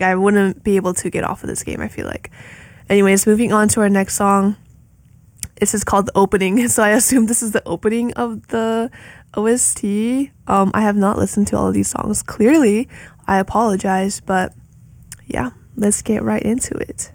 I wouldn't be able to get off of this game, I feel like. Anyways, moving on to our next song. This is called The Opening, so I assume this is the opening of the OST. I have not listened to all of these songs. Clearly, I apologize, but yeah, let's get right into it.